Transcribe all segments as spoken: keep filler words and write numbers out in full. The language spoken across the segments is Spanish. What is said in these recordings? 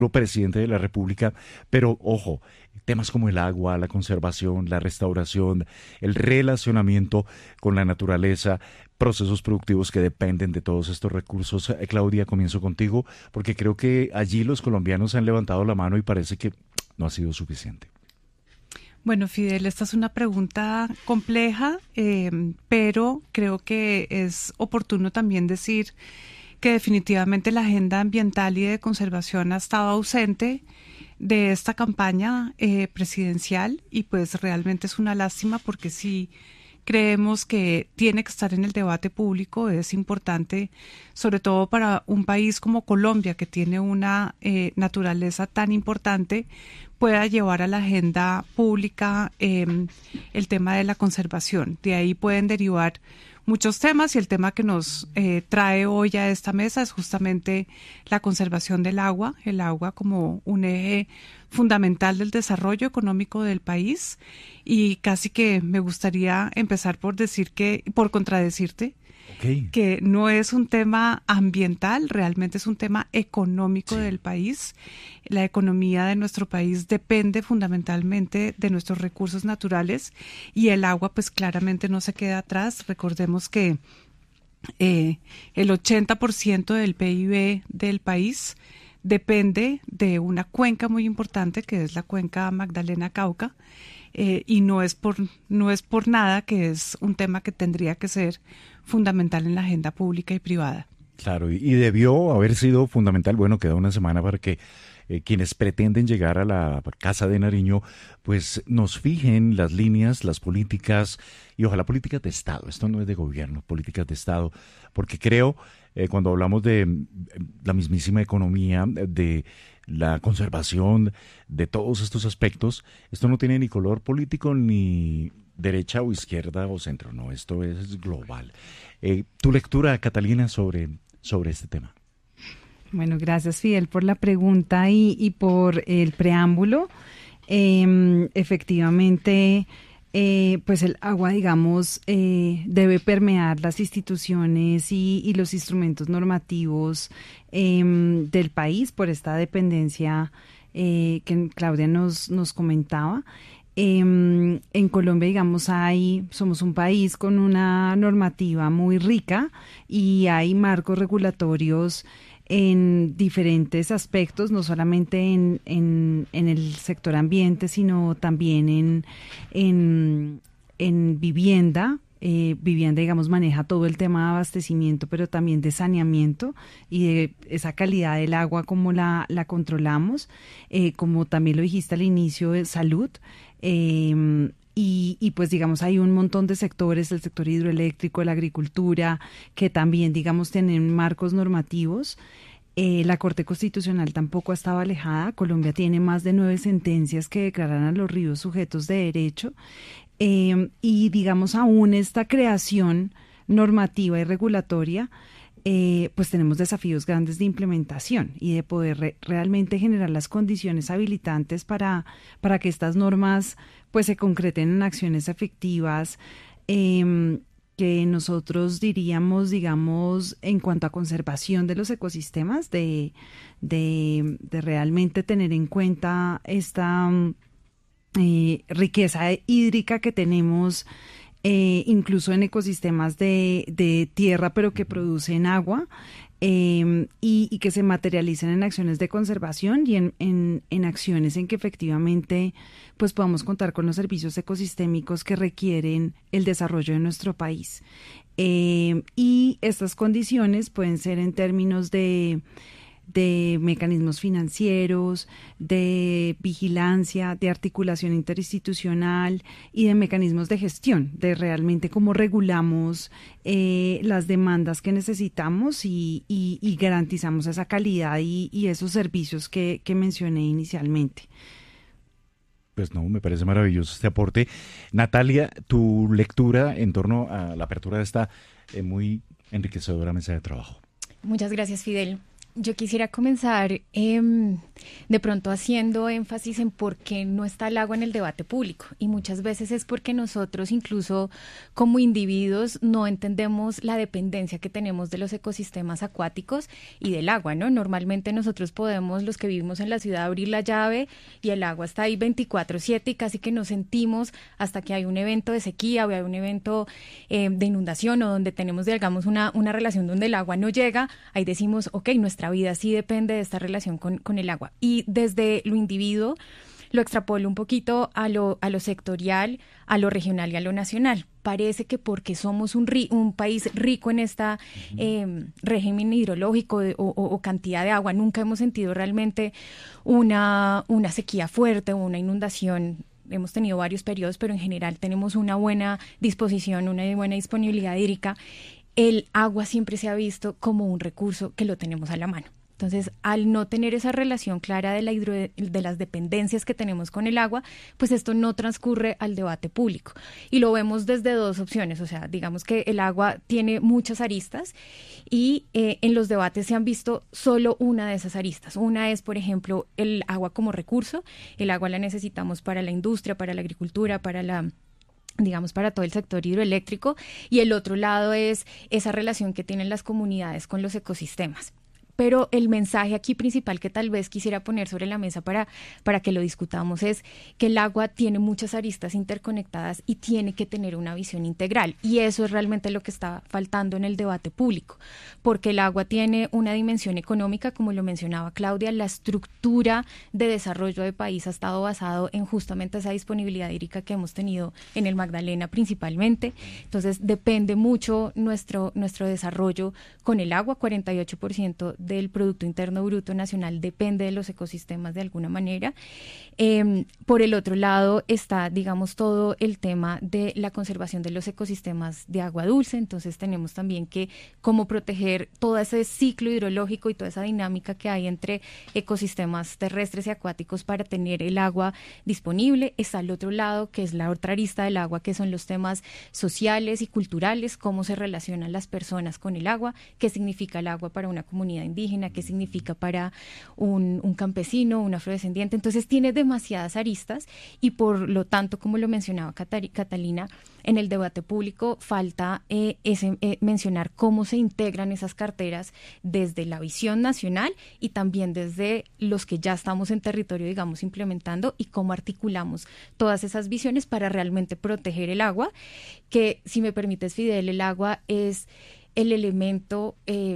presidente de la República, pero ojo, temas como el agua, la conservación, la restauración, el relacionamiento con la naturaleza, procesos productivos que dependen de todos estos recursos. Eh, Claudia, comienzo contigo, porque creo que allí los colombianos han levantado la mano y parece que no ha sido suficiente. Bueno, Fidel, esta es una pregunta compleja, eh, pero creo que es oportuno también decir que definitivamente la agenda ambiental y de conservación ha estado ausente de esta campaña eh, presidencial, y pues realmente es una lástima, porque sí creemos que tiene que estar en el debate público. Es importante, sobre todo para un país como Colombia, que tiene una eh, naturaleza tan importante, pueda llevar a la agenda pública eh, el tema de la conservación. De ahí pueden derivar muchos temas, y el tema que nos eh, trae hoy a esta mesa es justamente la conservación del agua, el agua como un eje fundamental del desarrollo económico del país. Y casi que me gustaría empezar por decir que, por contradecirte, Okay. que no es un tema ambiental, realmente es un tema económico Sí. del país. La economía de nuestro país depende fundamentalmente de nuestros recursos naturales, y el agua pues claramente no se queda atrás. Recordemos que eh, el ochenta por ciento del P I B del país depende de una cuenca muy importante, que es la cuenca Magdalena-Cauca. Eh, y no es por no es por nada que es un tema que tendría que ser fundamental en la agenda pública y privada. Claro, y, y debió haber sido fundamental. Bueno, queda una semana para que eh, quienes pretenden llegar a la Casa de Nariño, pues nos fijen las líneas, las políticas, y ojalá políticas de Estado. Esto no es de gobierno, políticas de Estado, porque creo, eh, cuando hablamos de mm, la mismísima economía, de la conservación, de todos estos aspectos, esto no tiene ni color político, ni derecha o izquierda o centro, no, esto es global. Eh, tu lectura, Catalina, sobre, sobre este tema. Bueno, gracias, Fidel, por la pregunta y, y por el preámbulo. Eh, efectivamente, eh, pues el agua, digamos, eh, debe permear las instituciones y, y los instrumentos normativos eh, del país, por esta dependencia eh, que Claudia nos, nos comentaba. Eh, en Colombia, digamos, hay, somos un país con una normativa muy rica, y hay marcos regulatorios en diferentes aspectos, no solamente en, en, en el sector ambiente, sino también en, en, en vivienda. Eh, vivienda, digamos, maneja todo el tema de abastecimiento, pero también de saneamiento y de esa calidad del agua, como la, la controlamos, eh, como también lo dijiste al inicio, de salud. Eh, y, y pues digamos hay un montón de sectores, el sector hidroeléctrico, la agricultura, que también digamos tienen marcos normativos. Eh, la Corte Constitucional tampoco ha estado alejada. Colombia tiene más de nueve sentencias que declaran a los ríos sujetos de derecho. Eh, y digamos aún esta creación normativa y regulatoria, eh, pues tenemos desafíos grandes de implementación y de poder re- realmente generar las condiciones habilitantes para, para que estas normas pues se concreten en acciones efectivas, eh, que nosotros diríamos, digamos, en cuanto a conservación de los ecosistemas, de, de, de realmente tener en cuenta esta eh, riqueza hídrica que tenemos, eh, incluso en ecosistemas de, de tierra, pero que producen agua, eh, y, y que se materialicen en acciones de conservación y en, en, en acciones en que efectivamente pues podamos contar con los servicios ecosistémicos que requieren el desarrollo de nuestro país. Eh, y estas condiciones pueden ser en términos de de mecanismos financieros, de vigilancia, de articulación interinstitucional y de mecanismos de gestión, de realmente cómo regulamos eh, las demandas que necesitamos y, y, y garantizamos esa calidad y, y esos servicios que, que mencioné inicialmente. Pues no, me parece maravilloso este aporte. Natalia, tu lectura en torno a la apertura de esta eh, muy enriquecedora mesa de trabajo. Muchas gracias, Fidel. Yo quisiera comenzar eh, de pronto haciendo énfasis en por qué no está el agua en el debate público. Y muchas veces es porque nosotros, incluso como individuos, no entendemos la dependencia que tenemos de los ecosistemas acuáticos y del agua, ¿no? Normalmente nosotros podemos, los que vivimos en la ciudad, abrir la llave y el agua está ahí veinticuatro siete y casi que nos sentimos hasta que hay un evento de sequía o hay un evento eh, de inundación o donde tenemos, digamos, una, una relación donde el agua no llega, ahí decimos, ok, nuestra vida sí depende de esta relación con, con el agua. Y desde lo individuo lo extrapolo un poquito a lo, a lo sectorial, a lo regional y a lo nacional. Parece que porque somos un, ri, un país rico en este eh, régimen hidrológico de, o, o, o cantidad de agua, nunca hemos sentido realmente una, una sequía fuerte o una inundación. Hemos tenido varios periodos, pero en general tenemos una buena disposición, una buena disponibilidad hídrica. El agua siempre se ha visto como un recurso que lo tenemos a la mano. Entonces, al no tener esa relación clara de, la hidro, de las dependencias que tenemos con el agua, pues esto no transcurre al debate público. Y lo vemos desde dos opciones, o sea, digamos que el agua tiene muchas aristas y eh, en los debates se han visto solo una de esas aristas. Una es, por ejemplo, el agua como recurso. El agua la necesitamos para la industria, para la agricultura, para la... digamos, para todo el sector hidroeléctrico, y el otro lado es esa relación que tienen las comunidades con los ecosistemas. Pero el mensaje aquí principal que tal vez quisiera poner sobre la mesa para, para que lo discutamos es que el agua tiene muchas aristas interconectadas y tiene que tener una visión integral. Y eso es realmente lo que está faltando en el debate público, porque el agua tiene una dimensión económica, como lo mencionaba Claudia. La estructura de desarrollo de país ha estado basado en justamente esa disponibilidad hídrica que hemos tenido en el Magdalena principalmente. Entonces depende mucho nuestro, nuestro desarrollo con el agua. Cuarenta y ocho por ciento del Producto Interno Bruto Nacional depende de los ecosistemas de alguna manera. Eh, por el otro lado está, digamos, todo el tema de la conservación de los ecosistemas de agua dulce. Entonces tenemos también que cómo proteger todo ese ciclo hidrológico y toda esa dinámica que hay entre ecosistemas terrestres y acuáticos para tener el agua disponible. Está al otro lado, que es la otra arista del agua, que son los temas sociales y culturales, cómo se relacionan las personas con el agua, qué significa el agua para una comunidad indígena, qué significa para un, un campesino, un afrodescendiente. Entonces tiene demasiadas aristas y por lo tanto, como lo mencionaba Catar- Catalina, en el debate público falta eh, ese, eh, mencionar cómo se integran esas carteras desde la visión nacional y también desde los que ya estamos en territorio, digamos, implementando, y cómo articulamos todas esas visiones para realmente proteger el agua, que, si me permites, Fidel, el agua es el elemento eh,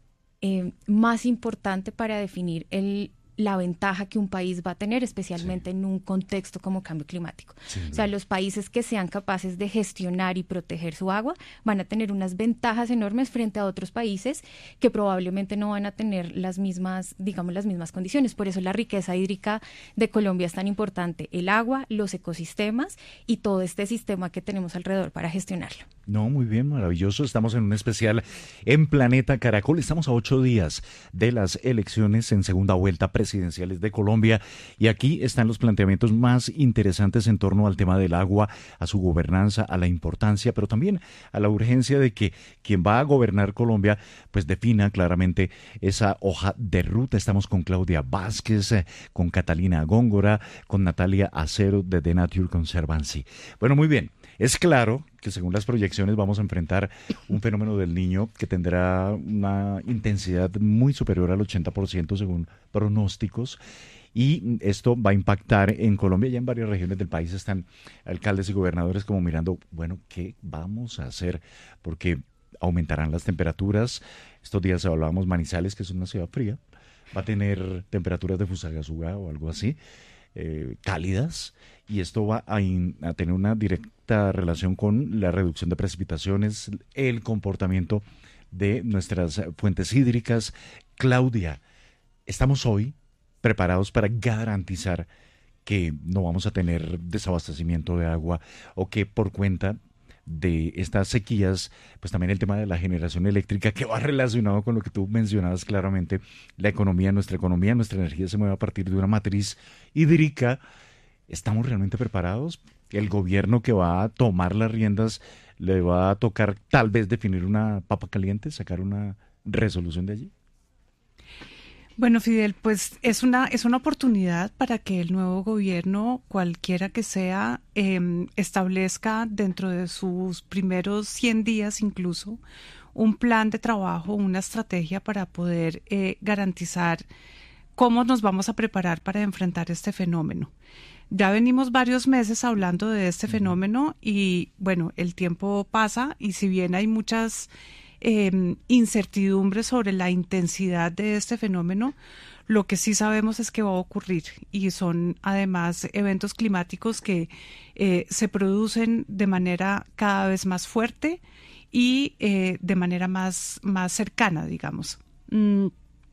eh, más importante para definir el la ventaja que un país va a tener, especialmente sí. en un contexto como cambio climático. Sí, o sea, los países que sean capaces de gestionar y proteger su agua van a tener unas ventajas enormes frente a otros países que probablemente no van a tener las mismas, digamos, las mismas condiciones. Por eso la riqueza hídrica de Colombia es tan importante: el agua, los ecosistemas y todo este sistema que tenemos alrededor para gestionarlo. No, muy bien, maravilloso. Estamos en un especial en Planeta Caracol. Estamos a ocho días de las elecciones en segunda vuelta presidenciales de Colombia y aquí están los planteamientos más interesantes en torno al tema del agua, a su gobernanza, a la importancia, pero también a la urgencia de que quien va a gobernar Colombia pues defina claramente esa hoja de ruta. Estamos con Claudia Vázquez, con Catalina Góngora, con Natalia Acero de The Nature Conservancy. Bueno, muy bien. Es claro que según las proyecciones vamos a enfrentar un fenómeno del Niño que tendrá una intensidad muy superior al ochenta por ciento según pronósticos, y esto va a impactar en Colombia. Ya en varias regiones del país están alcaldes y gobernadores como mirando, bueno, ¿qué vamos a hacer? Porque aumentarán las temperaturas. Estos días hablábamos Manizales, que es una ciudad fría, va a tener temperaturas de Fusagasugá o algo así. Eh, cálidas, y esto va a, in, a tener una directa relación con la reducción de precipitaciones, el comportamiento de nuestras fuentes hídricas. Claudia, ¿estamos hoy preparados para garantizar que no vamos a tener desabastecimiento de agua o que por cuenta de estas sequías, pues también el tema de la generación eléctrica, que va relacionado con lo que tú mencionabas claramente, la economía, nuestra economía, nuestra energía se mueve a partir de una matriz hídrica? ¿Estamos realmente preparados? ¿El gobierno que va a tomar las riendas le va a tocar tal vez definir una papa caliente, sacar una resolución de allí? Bueno, Fidel, pues es una, es una oportunidad para que el nuevo gobierno, cualquiera que sea, eh, establezca dentro de sus primeros cien días incluso un plan de trabajo, una estrategia para poder eh, garantizar cómo nos vamos a preparar para enfrentar este fenómeno. Ya venimos varios meses hablando de este fenómeno y bueno, el tiempo pasa y si bien hay muchas eh, incertidumbres sobre la intensidad de este fenómeno, lo que sí sabemos es que va a ocurrir y son además eventos climáticos que eh, se producen de manera cada vez más fuerte y eh, de manera más, más cercana, digamos. Mm.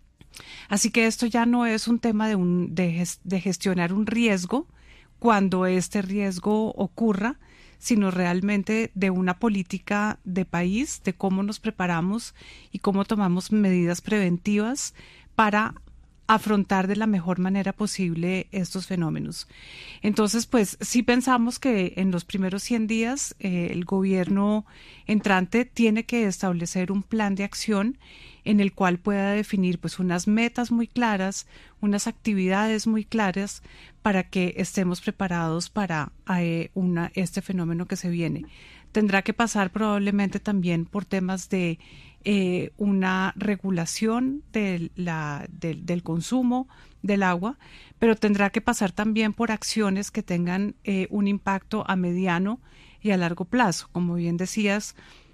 Así que esto ya no es un tema de, un, de, de gestionar un riesgo cuando este riesgo ocurra, sino realmente de una política de país, de cómo nos preparamos y cómo tomamos medidas preventivas para afrontar de la mejor manera posible estos fenómenos. Entonces, pues sí pensamos que en los primeros cien días eh, el gobierno entrante tiene que establecer un plan de acción en el cual pueda definir pues unas metas muy claras, unas actividades muy claras para que estemos preparados para eh, una, este fenómeno que se viene. Tendrá que pasar probablemente también por temas de eh, una regulación de la, de, del consumo del agua, pero tendrá que pasar también por acciones que tengan eh, un impacto a mediano y a largo plazo. Como bien decías,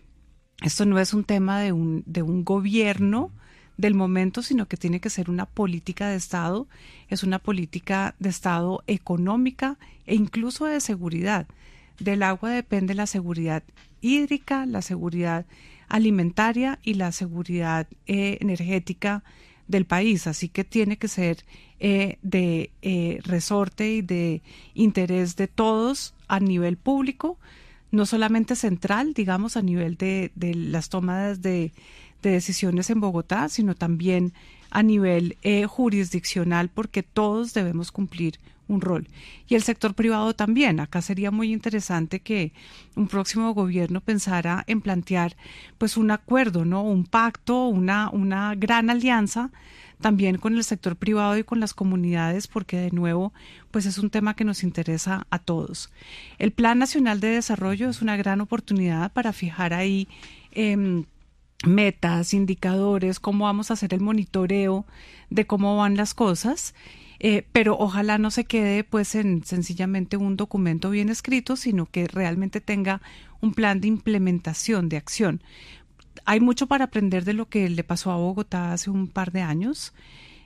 esto no es un tema de un, de un gobierno del momento, sino que tiene que ser una política de Estado, es una política de Estado económica e incluso de seguridad. Del agua depende la seguridad hídrica, la seguridad alimentaria y la seguridad eh, energética del país, así que tiene que ser eh, de eh, resorte y de interés de todos a nivel público, no solamente central, digamos, a nivel de, de las tomas de, de decisiones en Bogotá, sino también a nivel eh, jurisdiccional, porque todos debemos cumplir un rol. Y el sector privado también. Acá sería muy interesante que un próximo gobierno pensara en plantear pues un acuerdo, ¿no? Un pacto, una, una gran alianza también con el sector privado y con las comunidades, porque de nuevo pues es un tema que nos interesa a todos. El Plan Nacional de Desarrollo es una gran oportunidad para fijar ahí eh, metas, indicadores, cómo vamos a hacer el monitoreo de cómo van las cosas, eh, pero ojalá no se quede pues en sencillamente un documento bien escrito, sino que realmente tenga un plan de implementación, de acción. Hay mucho para aprender de lo que le pasó a Bogotá hace un par de años.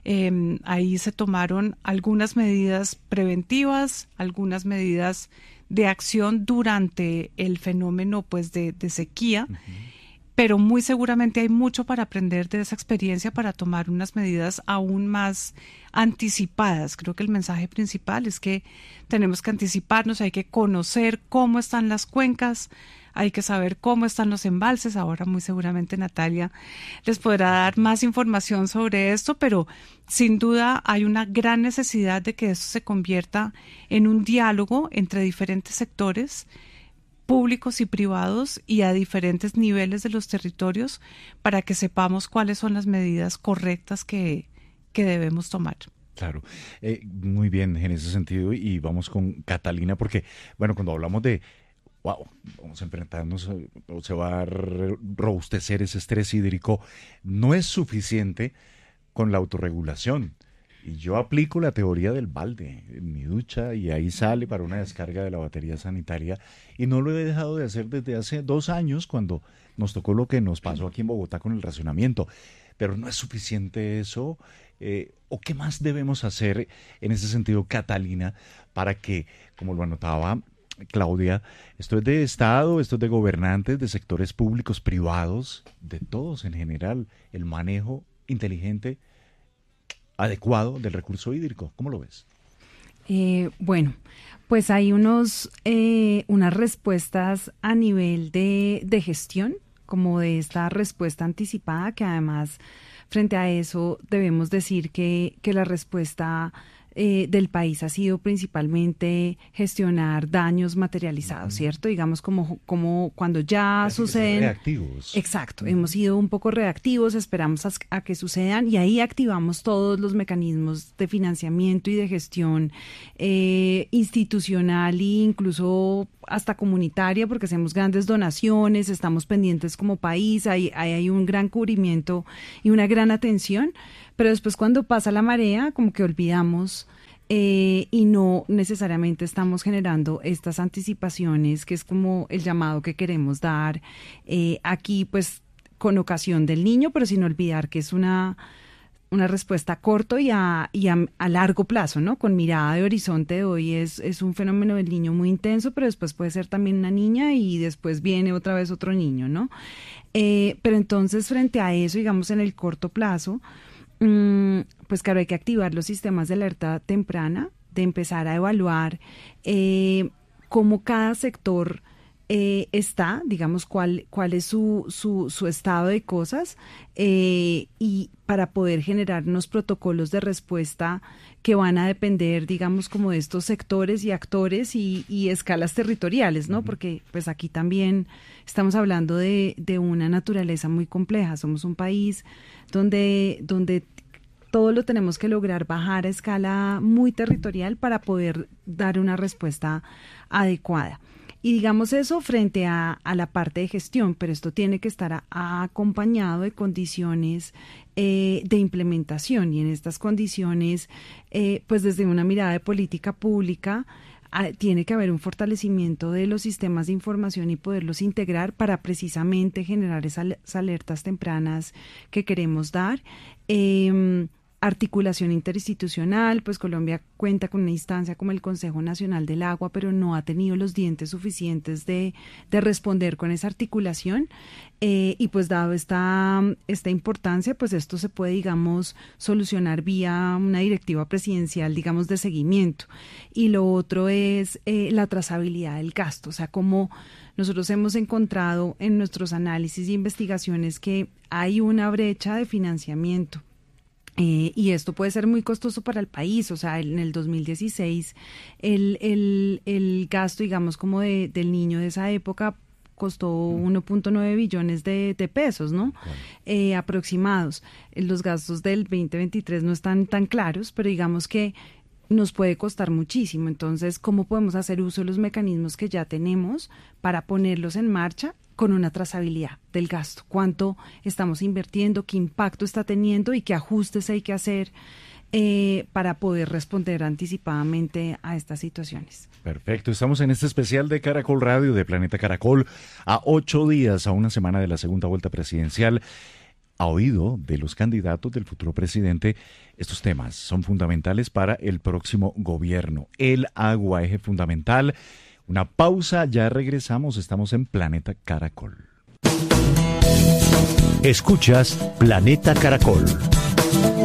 Eh, ahí se tomaron algunas medidas preventivas, algunas medidas de acción durante el fenómeno pues de, de sequía. Uh-huh. Pero muy seguramente hay mucho para aprender de esa experiencia para tomar unas medidas aún más anticipadas. Creo que el mensaje principal es que tenemos que anticiparnos, hay que conocer cómo están las cuencas, hay que saber cómo están los embalses. Ahora muy seguramente Natalia les podrá dar más información sobre esto, pero sin duda hay una gran necesidad de que esto se convierta en un diálogo entre diferentes sectores públicos y privados y a diferentes niveles de los territorios para que sepamos cuáles son las medidas correctas que, que debemos tomar. Claro, eh, muy bien en ese sentido y vamos con Catalina porque, bueno, cuando hablamos de, wow, vamos a enfrentarnos o se va a robustecer ese estrés hídrico, no es suficiente con la autorregulación. Y yo aplico la teoría del balde en mi ducha y ahí sale para una descarga de la batería sanitaria y no lo he dejado de hacer desde hace dos años cuando nos tocó lo que nos pasó aquí en Bogotá con el racionamiento. Pero no es suficiente eso. Eh, ¿O qué más debemos hacer en ese sentido, Catalina, para que, como lo anotaba Claudia, esto es de Estado, esto es de gobernantes, de sectores públicos, privados, de todos en general, el manejo inteligente adecuado del recurso hídrico? ¿Cómo lo ves? Eh, bueno, pues hay unos eh, unas respuestas a nivel de, de gestión, como de esta respuesta anticipada, que además frente a eso debemos decir que, que la respuesta eh, del país ha sido principalmente gestionar daños materializados, uh-huh. ¿cierto? Digamos como, como cuando ya Casi suceden... reactivos. Exacto, uh-huh. hemos sido un poco reactivos, esperamos a, a que sucedan y ahí activamos todos los mecanismos de financiamiento y de gestión eh, institucional e incluso hasta comunitaria, porque hacemos grandes donaciones, estamos pendientes como país, hay, hay, hay un gran cubrimiento y una gran atención, pero después cuando pasa la marea, como que olvidamos eh, y no necesariamente estamos generando estas anticipaciones, que es como el llamado que queremos dar eh, aquí, pues con ocasión del niño, pero sin olvidar que es una... una respuesta a corto y a, y a, a largo plazo, ¿no? Con mirada de horizonte. Hoy es, es un fenómeno del niño muy intenso, pero después puede ser también una niña y después viene otra vez otro niño, ¿no? Eh, pero entonces, frente a eso, digamos, en el corto plazo, mmm, pues claro, hay que activar los sistemas de alerta temprana, de empezar a evaluar eh, cómo cada sector Eh, está, digamos, cuál, cuál es su, su, su estado de cosas eh, y para poder generar unos protocolos de respuesta que van a depender, digamos, como de estos sectores y actores y, y escalas territoriales, ¿no? Uh-huh. Porque pues aquí también estamos hablando de, de una naturaleza muy compleja. Somos un país donde, donde todo lo tenemos que lograr bajar a escala muy territorial para poder dar una respuesta adecuada. Y digamos eso frente a, a la parte de gestión, pero esto tiene que estar a, a acompañado de condiciones eh, de implementación y en estas condiciones, eh, pues desde una mirada de política pública, a, tiene que haber un fortalecimiento de los sistemas de información y poderlos integrar para precisamente generar esas alertas tempranas que queremos dar. Eh, Articulación interinstitucional, pues Colombia cuenta con una instancia como el Consejo Nacional del Agua, pero no ha tenido los dientes suficientes de, de responder con esa articulación eh, y pues dado esta, esta importancia, pues esto se puede, digamos, solucionar vía una directiva presidencial, digamos, de seguimiento. Y lo otro es eh, la trazabilidad del gasto, o sea, como nosotros hemos encontrado en nuestros análisis e investigaciones que hay una brecha de financiamiento. Eh, y esto puede ser muy costoso para el país, o sea, en el dos mil dieciséis el, el, el gasto, digamos, como de, del niño de esa época costó uno punto nueve billones de, de pesos, ¿no? Bueno. Eh, aproximados. Los gastos del veinte veintitrés no están tan claros, pero digamos que nos puede costar muchísimo. Entonces, ¿cómo podemos hacer uso de los mecanismos que ya tenemos para ponerlos en marcha con una trazabilidad del gasto? ¿Cuánto estamos invirtiendo? ¿Qué impacto está teniendo? ¿Y qué ajustes hay que hacer eh, para poder responder anticipadamente a estas situaciones? Perfecto. Estamos en este especial de Caracol Radio, de Planeta Caracol, a ocho días, a una semana de la segunda vuelta presidencial. A oído de los candidatos del futuro presidente, estos temas son fundamentales para el próximo gobierno. El agua, eje fundamental. Una pausa, ya regresamos, estamos en Planeta Caracol. Escuchas Planeta Caracol.